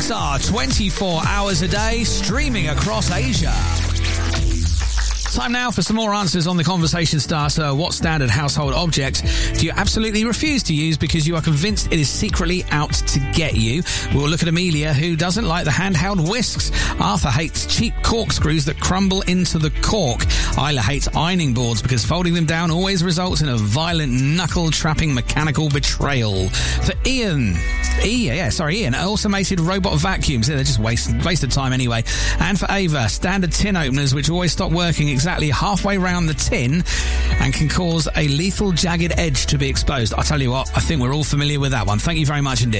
XR, 24 hours a day, streaming across Asia. Time now for some more answers on the conversation starter. What standard household object do you absolutely refuse to use because you are convinced it is secretly out to get you? We'll look at Amelia, who doesn't like the handheld whisks. Arthur hates cheap corkscrews that crumble into the cork. Isla hates ironing boards because folding them down always results in a violent, knuckle-trapping mechanical betrayal. For Ian, automated robot vacuums. They're just wasted time anyway. And for Ava, standard tin openers which always stop working exactly halfway round the tin and can cause a lethal jagged edge to be exposed. I tell you what, I think we're all familiar with that one. Thank you very much indeed.